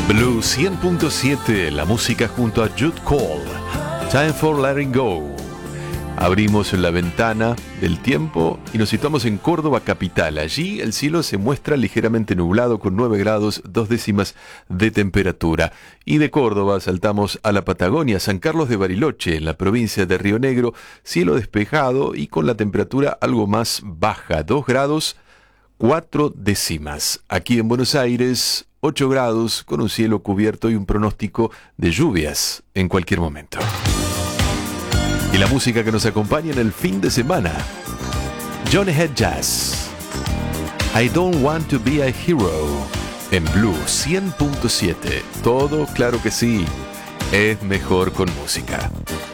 Blue 100.7, la música junto a Jude Cole. Time for Letting Go. Abrimos la ventana del tiempo y nos situamos en Córdoba capital. Allí el cielo se muestra ligeramente nublado con 9 grados 2 décimas de temperatura. Y de Córdoba saltamos a la Patagonia, San Carlos de Bariloche, en la provincia de Río Negro. Cielo despejado y con la temperatura algo más baja, 2 grados 4 décimas. Aquí en Buenos Aires, 8 grados con un cielo cubierto y un pronóstico de lluvias en cualquier momento. Y la música que nos acompaña en el fin de semana. Johnny Head Jazz. I Don't Want to Be a Hero. En Blue 100.7. Todo, claro que sí, es mejor con música.